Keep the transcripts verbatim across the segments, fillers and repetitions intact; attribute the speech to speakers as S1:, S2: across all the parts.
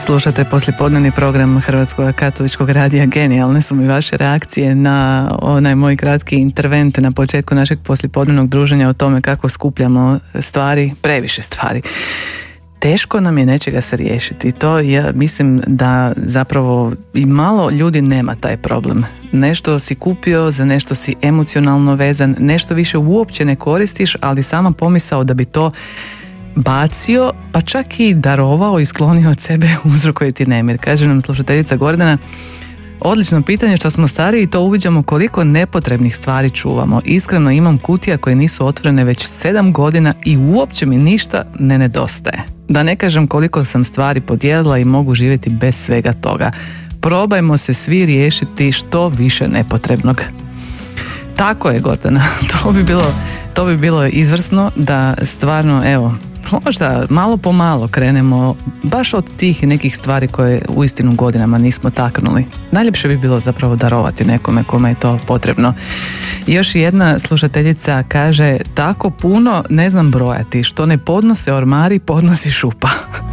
S1: Slušate poslijepodnevni program Hrvatskog katoličkog radija. Genijalne su mi vaše reakcije na onaj moj kratki intervent na početku našeg poslijepodnevnog druženja o tome kako skupljamo stvari, previše stvari. Teško nam je nečega se riješiti. To ja mislim da zapravo i malo ljudi nema taj problem. Nešto si kupio, za nešto si emocionalno vezan, nešto više uopće ne koristiš, ali sama pomisao da bi to bacio, pa čak i darovao i sklonio od sebe uzrokuje ti nemir. Kaže nam slušateljica Gordana, odlično pitanje, što smo stariji to uviđamo koliko nepotrebnih stvari čuvamo. Iskreno imam kutija koje nisu otvorene već sedam godina i uopće mi ništa ne nedostaje. Da ne kažem koliko sam stvari podijelila i mogu živjeti bez svega toga. Probajmo se svi riješiti što više nepotrebnog. Tako je, Gordana, to bi bilo, to bi bilo izvrsno da stvarno, evo, možda malo po malo krenemo baš od tih nekih stvari koje uistinu godinama nismo taknuli. Najljepše bi bilo zapravo darovati nekome kome je to potrebno. I još jedna slušateljica kaže, tako puno ne znam brojati, što ne podnose ormari, podnosi šupa.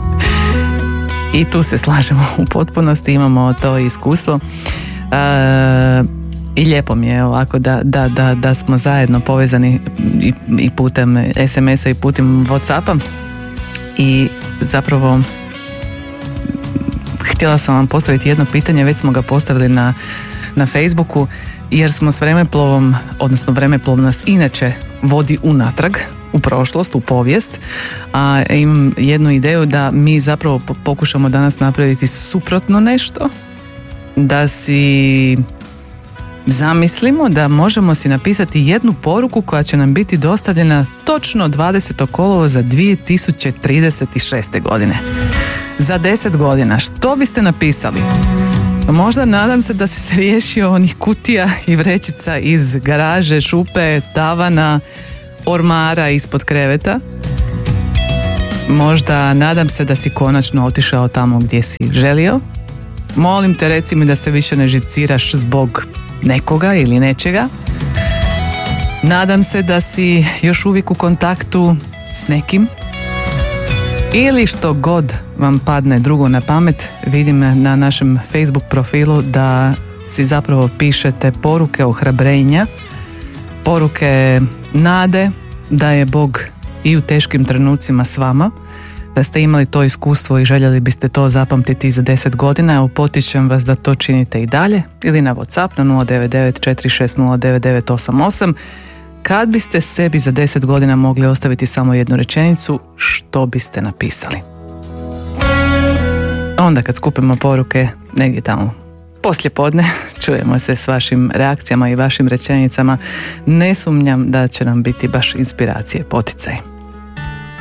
S1: I tu se slažemo u potpunosti, imamo to iskustvo. E, I lijepo mi je ovako da, da, da, da smo zajedno povezani i, i putem es em esa i putem WhatsAppa. I zapravo htjela sam vam postaviti jedno pitanje, već smo ga postavili na, na Facebooku, jer smo s vremeplovom, odnosno vremeplov nas inače vodi unatrag, u prošlost, u povijest, a imam jednu ideju da mi zapravo pokušamo danas napraviti suprotno nešto, da si zamislimo da možemo si napisati jednu poruku koja će nam biti dostavljena točno dvadesetog kolovoza dvije tisuće trideset šeste. godine. Za deset godina. Što biste napisali? Možda nadam se da si se riješio onih kutija i vrećica iz garaže, šupe, tavana, ormara ispod kreveta. Možda nadam se da si konačno otišao tamo gdje si želio. Molim te, reci mi da se više ne živciraš zbog nekoga ili nečega. Nadam se da si još uvijek u kontaktu s nekim. Ili što god vam padne drugo na pamet, vidim na našem Facebook profilu da si zapravo pišete poruke ohrabrenja, poruke nade da je Bog i u teškim trenucima s vama, da ste imali to iskustvo i željeli biste to zapamtiti za deset godina. Evo, potičem vas da to činite i dalje, ili na WhatsApp na nula devet devet četiri šest nula devet devet osam osam. Kad biste sebi za deset godina mogli ostaviti samo jednu rečenicu, što biste napisali? Onda kad skupimo poruke negdje tamo poslije podne, čujemo se s vašim reakcijama i vašim rečenicama. Ne sumnjam da će nam biti baš inspiracije, poticaj.